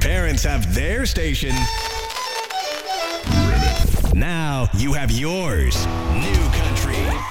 parents have their station. Now you have yours. New Country